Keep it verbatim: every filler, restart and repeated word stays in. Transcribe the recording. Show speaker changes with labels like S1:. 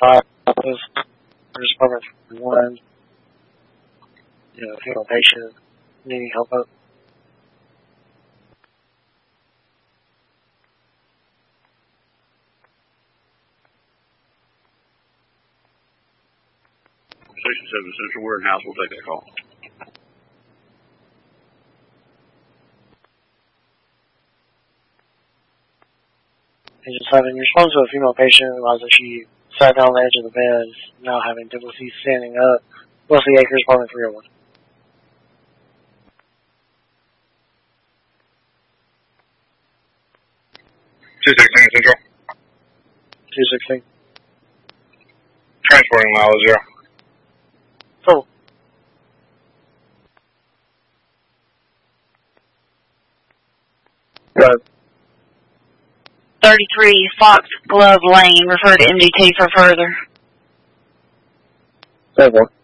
S1: five, First Department one, you know, female patient needing help up.
S2: Station seven Central Warehouse will take that call.
S1: Agent seven, your response to a female patient was that she sat down on the edge of the bed, now having difficulty standing up. Wesley Acres, Department three oh one.
S3: two sixteen Central.
S1: two sixteen.
S3: Transporting mile zero.
S1: Total. Go ahead.
S4: thirty-three Foxglove Lane, refer to M D T for further.
S1: Go ahead.